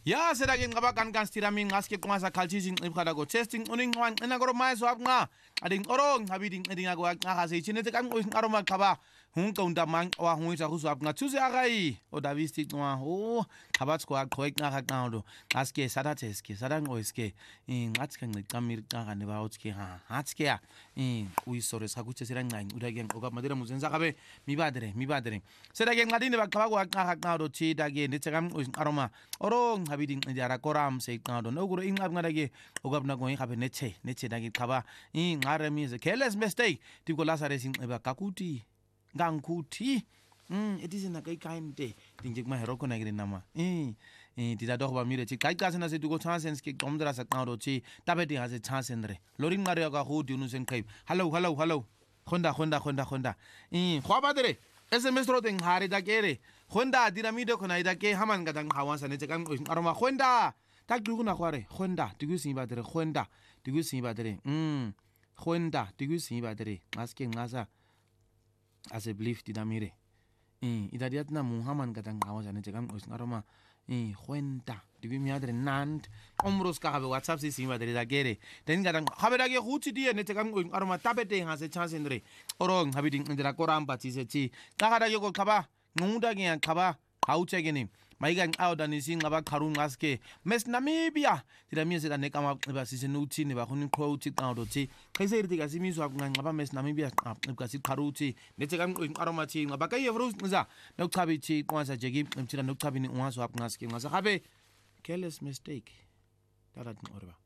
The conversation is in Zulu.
Ya sedake ngabakan kan stirami ngaske kumasa kalchijing ibkhada go testing uning wan ina goro mai so apnga ading orong habiding edinga go ngakase chinete kan go aroma khaba hun kaunda mang wa hun sa husu apnga chuse agai o davisti twa ho khabats ko akhoik ngaka kaundo ngaske sadateske sadang oiske ngatske ngikamir ngaka ne bautske ha hatske ya uisores hakuche sirang ngai udage oga madera muzenza kabe mibadere sedake ngadine bakaba go ngaka kaundo chi dage ndetsekam aroma orong habiding jara koram se kaundo noguro ingab ngadage ogabna go ngabe neche dage khaba ngare mize careless mistake tiko lasare sing eba kakuti ngangkuthi it is na kai kainte tinjek ma hero ko nagre nama tida doh ba mire chi kai kasena se tuko chances ke komdra sa kaundo chi tabeti hase chances re loring mare ga ho dinu sen kai hello honda khwabadere SMS ro teng hari da kere honda dinamide ko na ida ke haman gadang hawan sa ne tekam aroma honda tak dugu na kware honda digu sin badere honda digu sin badere maske ngasa as a belief dinamire ida diat na muhammad gadang hawan sa ne tekam aroma honda digu mi adre nand omros ka habe whatsapp si sin badere da kere den gadang habe da ke huti die ne tekam aroma tabete hase chance ndre orong habiding ndra koram pati se chi kakada yo ko khaba ngudage yan khaba hauchegeni maigan awdani singaba kharung aske mes namibia tirami se da nekama ba sisinuthi ne ba khuni quote qawdo chi khaise irti ka simi so ngaba mes namibia ka si kharuthi netsekam aroma chi ngaba kai evrus nza nokchabi chi kwanza jegi mchira nokchabi ni unwaso aske ngasa habe careless mistake darat orba